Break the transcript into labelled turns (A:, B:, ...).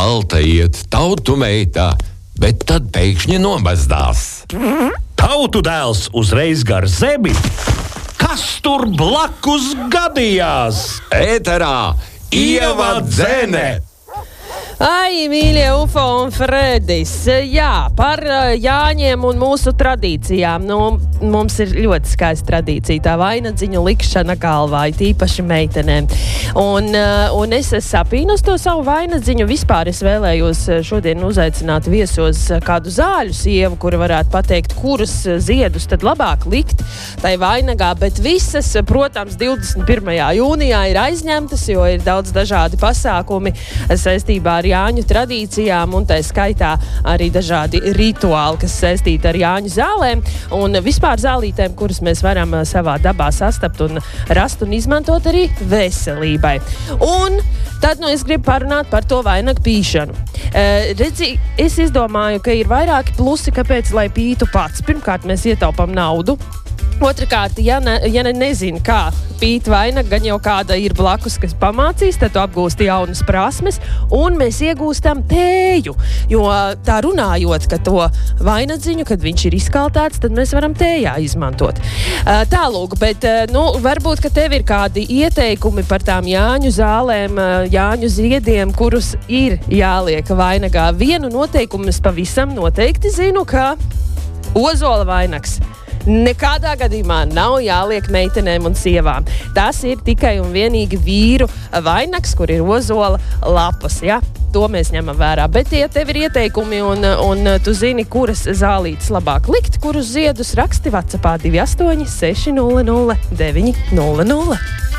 A: balta iet tautu meitā, bet tad pēkšņi nomazdās.
B: Tautu dēls uzreiz gar zemi. Kas tur blakus gadījās?
A: Ēterā Ieva Dzene!
C: Ai, mīļie Ufo un Fredis, jā, par Jāņiem un mūsu tradīcijām. Mums ir ļoti skaista tradīcija, tā vainadziņu likšana galvā, tīpaši meitenēm. Un es sapīnu uz to savu vainadziņu. Vispār es vēlējos šodien uzaicināt viesos kādu zāļu sievu, kura varētu pateikt, kurus ziedus tad labāk likt tai vainagā, bet visas, protams, 21. jūnijā ir aizņemtas, jo ir daudz dažādi pasākumi saistībā ar Jāņu tradīcijām, un tā skaitā arī dažādi rituāli, kas saistīti ar Jāņu zālēm, un vispār zālītēm, kuras mēs varam savā dabā sastapt un rast un izmantot arī veselībai. Un tad es gribu parunāt par to vainagu pīšanu. Redzi, es izdomāju, ka ir vairāki plusi, kāpēc, lai pītu pats. Pirmkārt, mēs ietaupam naudu. Otrakārt, ja nezinu, kā pīt vainagu, gan jau kāda ir blakus, kas pamācīs, tad tu apgūsti jaunas prasmes, un mēs iegūstam tēju. Jo tā runājot, ka to vainadziņu, kad viņš ir izkaltēts, tad mēs varam tējā izmantot. Tālūk, bet varbūt, ka tev ir kādi ieteikumi par tām Jāņu zālēm, Jāņu ziediem, kurus ir jāliek vainagā. Vienu noteikumu es pavisam noteikti zinu, ka ozola vainags nekādā gadījumā nav jāliek meitenēm un sievām. Tas ir tikai un vienīgi vīru vainags, kur ir ozola lapas, ja? To mēs ņemam vērā. Bet, ja tev ir ieteikumi un tu zini, kuras zālītes labāk likt, kurus ziedus, raksti WhatsAppā 28 600 900.